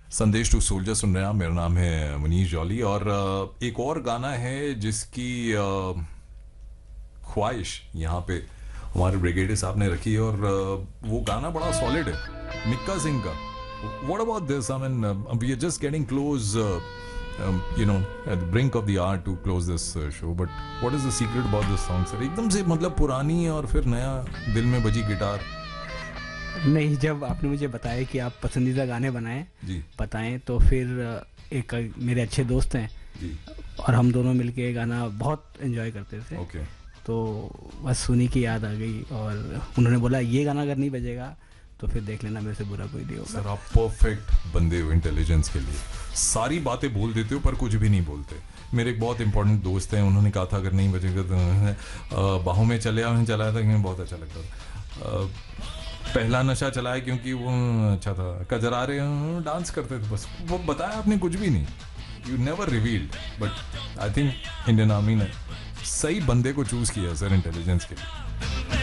संदेश to soldier सुन रहे हैं आप। मेरा नाम है मनीष जौली और एक और गाना है जिसकी ख्वाहिश यहाँ पे हमारे ब्रिगेडियर साहब ने रखी है और वो गाना बड़ा सॉलिड है मिक्का सिंह का। What about this? I mean, we are just getting close, at the brink of the hour to close this show. But what is the secret about this song, sir? एकदम से मतलब पुरानी और फिर नया दिल में बजी गिटार। नहीं, जब आपने मुझे बताया कि आप पसंदीदा गाने बनाएं जी बताएं तो फिर एक मेरे अच्छे दोस्त हैं जी और हम दोनों मिलके ये गाना बहुत एंजॉय करते थे। ओके तो बस सुनी की याद आ गई और उन्होंने बोला ये गाना अगर नहीं बजेगा तो फिर देख लेना, मेरे से बुरा कोई नहीं होगा। सर आप परफेक्ट बंदे हो इंटेलिजेंस के लिए। सारी बातें बोल देते हो पर कुछ भी नहीं बोलते। मेरे एक बहुत इंपॉर्टेंट दोस्त हैं, उन्होंने कहा था अगर नहीं बजेगा तो बाहों में चलाया था क्योंकि बहुत अच्छा लगता था। पहला नशा चलाया क्योंकि वो अच्छा था। कजरारे डांस करते थे, बस वो बताया आपने कुछ भी नहीं। You never revealed, but I think Indian army ने सही बंदे को चूज किया सर इंटेलिजेंस के लिए।